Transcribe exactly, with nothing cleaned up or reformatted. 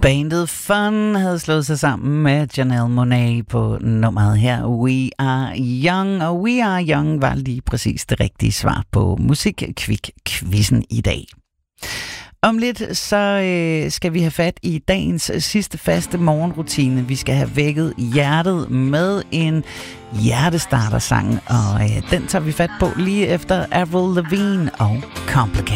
Bandet Fun havde slået sig sammen med Janelle Monáe på nummeret her We Are Young, og We Are Young var lige præcis det rigtige svar på Musikquik-quizzen i dag. Om lidt så øh, skal vi have fat i dagens sidste faste morgenrutine. Vi skal have vækket hjertet med en hjertestartersang, og øh, den tager vi fat på lige efter Avril Lavigne og Complicated.